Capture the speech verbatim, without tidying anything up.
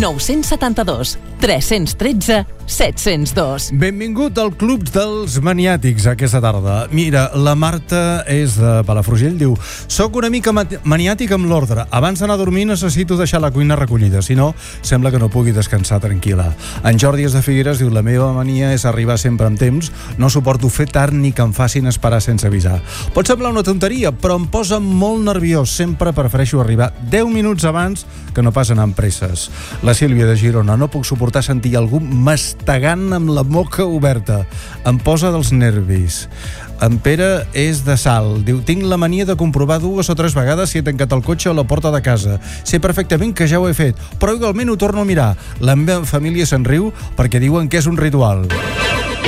nou set dos, tres un tres, set zero dos. Benvingut al Club dels Maniàtics aquesta tarda. Mira, la Marta és de Palafrugell, diu: soc una mica maniàtic amb l'ordre. Abans d'anar a dormir necessito deixar la cuina recollida, si no, sembla que no pugui descansar tranquil·la. En Jordi és de Figueres, diu: la meva mania és arribar sempre amb temps, no suporto fer tard ni que em facin esperar sense avisar. Pot semblar una tonteria, però em posa molt nerviós. Sempre prefereixo arribar deu minuts abans que no pas anar amb presses. La Sílvia de Girona: no puc suportar sentir algú mastegant amb la boca oberta. Em posa dels nervis. En Pere és de Salt, diu: tinc la mania de comprovar dues o tres vegades si he tancat el cotxe a la porta de casa. Sé perfectament que ja ho he fet, però igualment ho torno a mirar. La meva família se'n riu perquè diuen que és un ritual.